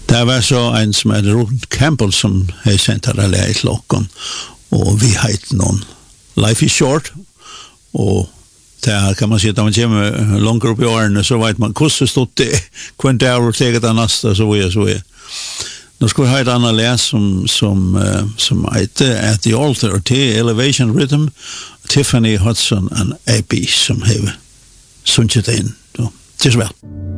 Det var så en som Ron Campbell som har sendt her alle i klokken, og vi heter noen Life is Short, og der kan man si at når man kommer langt opp i årene, så vet man hvordan stod det, hvordan det er å tege det neste, så er. Nå skal vi ha et annet les som heter At the Altar til Elevation Rhythm, Tiffany Hudson og Abby som har sunget inn. Til så vel.